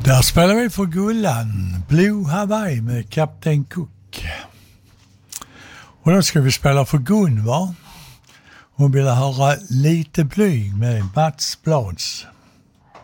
Där spelar vi för Gullan, Blue Hawaii med Kapten Cook. Och då ska vi spela för Gunvar. Hon vill höra Lite blyg med Mats Blads.